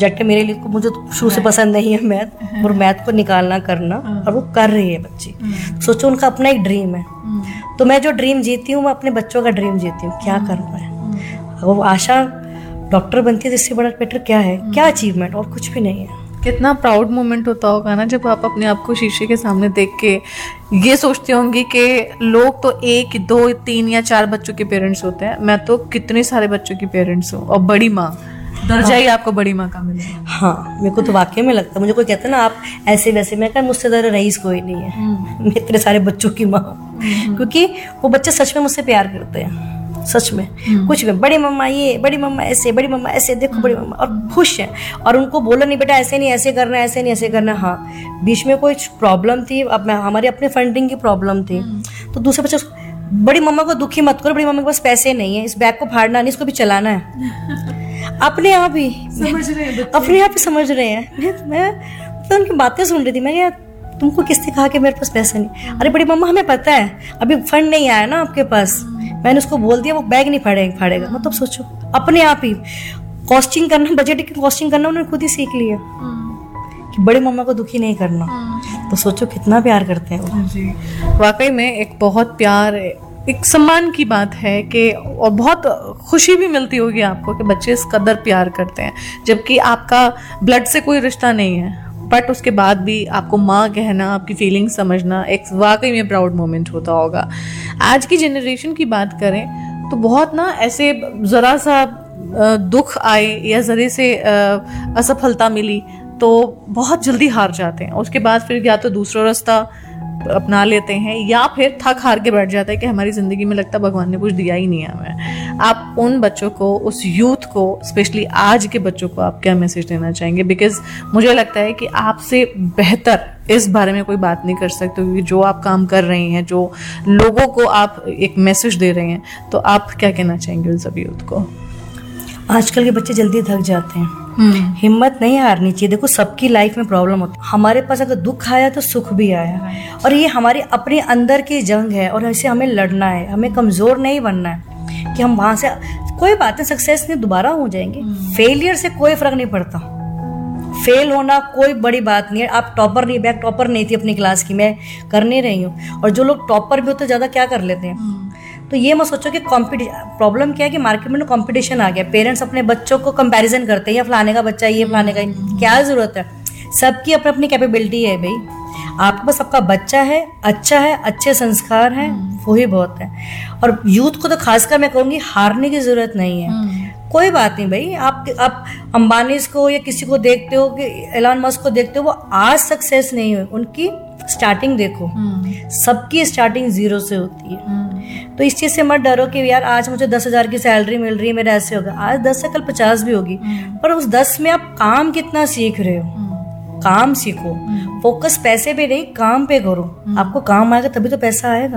Subject है मेरे लिए, मुझे तो शुरू से पसंद नहीं है मैथ, और मैथ को निकालना करना, और वो कर रही है बच्ची। सोचो उनका अपना एक ड्रीम है, तो मैं जो ड्रीम जीती हूँ, मैं अपने बच्चों का ड्रीम जीती हूँ। क्या करना है, वो आशा डॉक्टर बनती है, इससे बड़ा बेटर क्या है, क्या अचीवमेंट, और कुछ भी नहीं है। कितना प्राउड मोमेंट होता होगा ना जब आप अपने आप को शीशे के सामने देख के ये सोचते होंगे कि लोग तो 1, 2, 3 या 4 बच्चों के पेरेंट्स होते हैं, मैं तो कितने सारे बच्चों की पेरेंट्स हूँ, और बड़ी माँ, दर्जा ही आपको बड़ी माँ का मिले। हाँ, मेरे को तो वाकई में लगता है, मुझे कोई कहता है ना आप ऐसे वैसे, मैं कहा मुझसे ज़्यादा रईस कोई नहीं है, मैं इतने सारे बच्चों की माँ, क्योंकि वो बच्चे सच में मुझसे प्यार करते हैं, सच में। कुछ भी, बड़ी मम्मा ये, बड़ी मम्मा ऐसे, बड़ी मम्मा ऐसे, देखो बड़ी मम्मा, और खुश हैं। और उनको बोलो नहीं बेटा ऐसे नहीं ऐसे करना है, ऐसे नहीं ऐसे करना है। हाँ, बीच में कोई प्रॉब्लम थी, अब हमारी अपनी फंडिंग की प्रॉब्लम थी, तो दूसरे बच्चे, बड़ी मम्मा को दुखी मत करो, बड़ी मम्मा के पास पैसे नहीं है, इस बैग को फाड़ना नहीं, इसको भी चलाना है। अपने आप ही समझ रहे हैं, अपने आप ही समझ रहे हैं। मैं तो उनकी बातें सुन रही थी, मैं तुमको किसने कहा कि मेरे पास पैसा नहीं? अरे बड़ी मम्मा हमें पता है, अभी फंड नहीं आया ना आपके पास, मैंने उसको बोल दिया वो बैग नहीं फाड़ेगा। मतलब सोचो, अपने आप ही कॉस्टिंग करना, बजट की कॉस्टिंग करना उन्होंने खुद ही सीख लिया कि बड़ी मम्मा को दुखी नहीं करना। तो सोचो कितना प्यार करते हैं वो। जी, वाकई में एक बहुत प्यार, एक सम्मान की बात है कि, और बहुत खुशी भी मिलती होगी आपको कि बच्चे इस कदर प्यार करते हैं, जबकि आपका ब्लड से कोई रिश्ता नहीं है, बट उसके बाद भी आपको माँ कहना, आपकी फीलिंग समझना एक वाकई में प्राउड मोमेंट होता होगा। आज की जनरेशन की बात करें तो बहुत ना ऐसे ज़रा सा दुख आए या ज़रे से असफलता मिली तो बहुत जल्दी हार जाते हैं, उसके बाद फिर या तो दूसरा रास्ता अपना लेते हैं या फिर थक हार के बैठ जाता है कि हमारी ज़िंदगी में लगता भगवान ने कुछ दिया ही नहीं है हमें। आप उन बच्चों को, उस यूथ को, स्पेशली आज के बच्चों को आप क्या मैसेज देना चाहेंगे? बिकॉज मुझे लगता है कि आपसे बेहतर इस बारे में कोई बात नहीं कर सकते, क्योंकि जो आप काम कर रहे हैं, जो लोगों को आप एक मैसेज दे रहे हैं, तो आप क्या कहना चाहेंगे उन सभी यूथ को? आजकल के बच्चे जल्दी थक जाते हैं, हिम्मत नहीं हारनी चाहिए। देखो सबकी लाइफ में प्रॉब्लम होती है, हमारे पास अगर दुख आया तो सुख भी आया, और ये हमारे अपने अंदर की जंग है, और ऐसे हमें लड़ना है, हमें कमजोर नहीं बनना है कि हम वहां से, कोई बात नहीं, सक्सेस नहीं, दोबारा हो जाएंगे। फेलियर से कोई फर्क नहीं पड़ता, फेल होना कोई बड़ी बात नहीं है। आप टॉपर नहीं, मैं टॉपर नहीं थी अपनी क्लास की, मैं कर नहीं रही हूँ, और जो लोग टॉपर भी होते ज्यादा क्या कर लेते हैं। तो ये मत सोचो कि प्रॉब्लम क्या है कि मार्केट में कंपटीशन आ गया, पेरेंट्स अपने बच्चों को कंपैरिजन करते हैं, या फलाने का बच्चा ये, फलाने का, क्या जरूरत है? सबकी अपनी अपनी कैपेबिलिटी है भाई, आपके पास आपका बच्चा है, अच्छा है, अच्छे संस्कार हैं, वही बहुत है। और यूथ को तो खासकर मैं कहूँगी हारने की जरूरत नहीं है। कोई बात नहीं भाई, आप अंबानी को या किसी को देखते हो कि एलन मस्क को देखते हो, वो आज सक्सेस नहीं हुए, उनकी स्टार्टिंग देखो, सबकी स्टार्टिंग 0 से होती है। तो इस चीज से मत डरो कि यार आज मुझे 10,000 की सैलरी मिल रही है, मेरा ऐसे होगा। आज 10 से कल 50 भी होगी, पर उस 10 में आप काम कितना सीख रहे हो, काम सीखो, फोकस पैसे पे नहीं, काम पे करो। आपको काम आएगा तभी तो पैसा आएगा।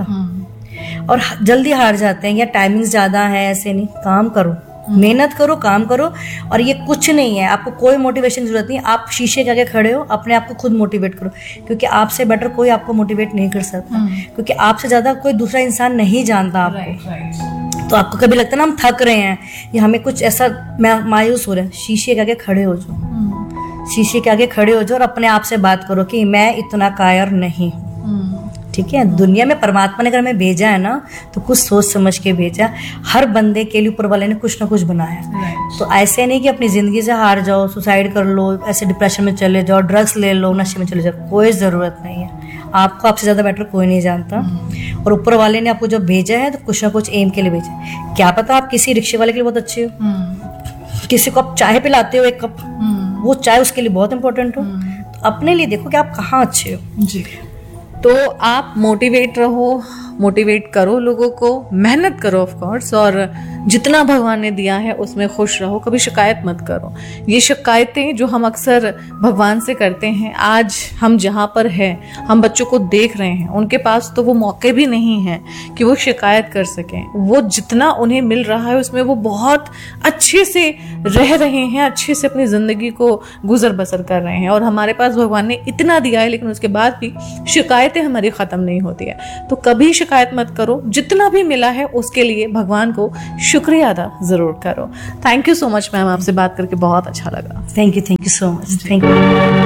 और जल्दी हार जाते हैं या टाइमिंग्स ज्यादा है, ऐसे नहीं, काम करो, मेहनत करो, काम करो। और ये कुछ नहीं है, आपको कोई मोटिवेशन की जरूरत नहीं। आप शीशे के आगे खड़े हो, अपने आप को खुद मोटिवेट करो, क्योंकि आपसे बेटर कोई आपको मोटिवेट नहीं कर सकता, क्योंकि आपसे ज्यादा कोई दूसरा इंसान नहीं जानता आपको। तो आपको कभी लगता है ना हम थक रहे हैं या हमें कुछ ऐसा मायूस हो रहा है, शीशे के आगे खड़े हो जाओ, शीशे के आगे खड़े हो जाओ और अपने आप से बात करो कि मैं इतना कायर नहीं हूँ। ठीक है, दुनिया में परमात्मा ने अगर हमें भेजा है ना तो कुछ सोच समझ के भेजा। हर बंदे के लिए ऊपर वाले ने कुछ ना कुछ बनाया। तो ऐसे नहीं कि अपनी जिंदगी से हार जाओ, सुसाइड कर लो, ऐसे डिप्रेशन में चले जाओ, ड्रग्स ले लो, नशे में चले जाओ, कोई जरूरत नहीं है। आपको आपसे ज्यादा बेटर कोई नहीं जानता, और ऊपर वाले ने आपको जो भेजा है तो कुछ ना कुछ एम के लिए भेजा। क्या पता आप किसी रिक्शे वाले के लिए बहुत अच्छे हो, किसी को आप चाय पिलाते हो एक कप, वो चाय उसके लिए बहुत इंपॉर्टेंट हो। तो अपने लिए देखो कि आप कहाँ अच्छे हो। जी, तो आप मोटिवेट रहो, मोटिवेट करो लोगों को, मेहनत करो ऑफ कोर्स, और जितना भगवान ने दिया है उसमें खुश रहो, कभी शिकायत मत करो। ये शिकायतें जो हम अक्सर भगवान से करते हैं, आज हम जहाँ पर हैं, हम बच्चों को देख रहे हैं, उनके पास तो वो मौके भी नहीं हैं कि वो शिकायत कर सकें। वो जितना उन्हें मिल रहा है उसमें वो बहुत अच्छे से रह रहे हैं, अच्छे से अपनी ज़िंदगी को गुजर बसर कर रहे हैं। और हमारे पास भगवान ने इतना दिया है, लेकिन उसके बाद भी शिकायतें हमारी ख़त्म नहीं होती है। तो कभी शिकायत मत करो, जितना भी मिला है उसके लिए भगवान को शुक्रिया अदा जरूर करो। Thank you so much ma'am, आपसे बात करके बहुत अच्छा लगा। Thank you so much. Thank you.